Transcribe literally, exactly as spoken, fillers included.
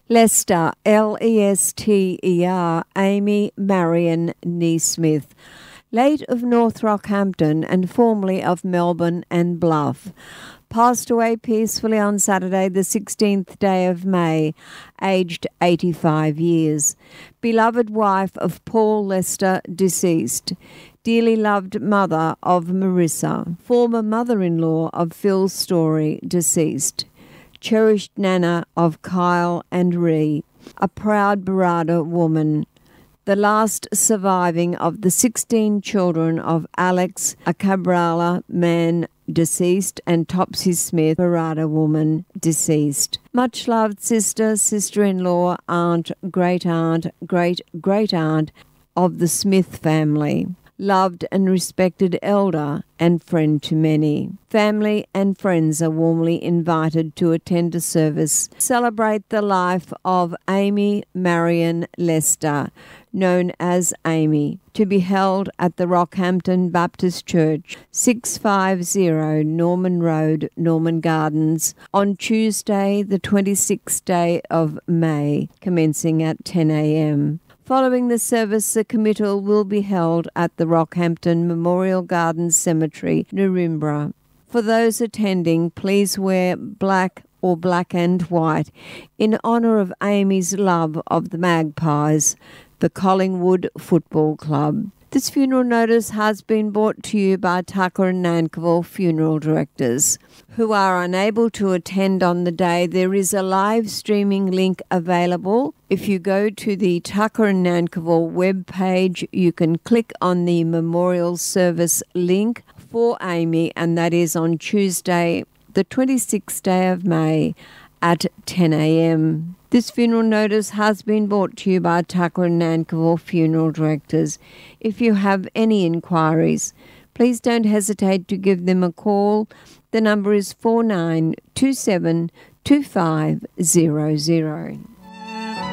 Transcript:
Lester, L E S T E R, Amy Marion Neesmith, late of North Rockhampton and formerly of Melbourne and Bluff, passed away peacefully on Saturday the sixteenth day of May, aged eighty-five years. Beloved wife of Paul Lester, deceased. Dearly loved mother of Marissa. Former mother-in-law of Phil Story, deceased. Cherished nana of Kyle and Ree. A proud Barada woman. The last surviving of the sixteen children of Alex, a Cabrala man, deceased, and Topsy Smith, Barada woman, deceased. Much loved sister, sister-in-law, aunt, great-aunt, great-great-aunt of the Smith family. Loved and respected elder and friend to many. Family and friends are warmly invited to attend a service. Celebrate the life of Amy Marion Lester, known as Amy, to be held at the Rockhampton Baptist Church, six fifty Norman Road, Norman Gardens, on Tuesday, the twenty-sixth day of May, commencing at ten a m Following the service, the committal will be held at the Rockhampton Memorial Gardens Cemetery, Nurimbra. For those attending, please wear black or black and white in honour of Amy's love of the Magpies, the Collingwood Football Club. This funeral notice has been brought to you by Tucker and Nankerville Funeral Directors. Who are unable to attend on the day, there is a live streaming link available. If you go to the Tucker and Nankerville webpage, you can click on the memorial service link for Amy, and that is on Tuesday, the twenty-sixth day of May at ten a m This funeral notice has been brought to you by Tucker and Nankerville Funeral Directors. If you have any inquiries, please don't hesitate to give them a call. The number is four nine two seven two five zero zero.